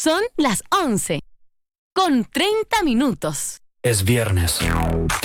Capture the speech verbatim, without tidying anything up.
Son las once, con treinta minutos. Es viernes.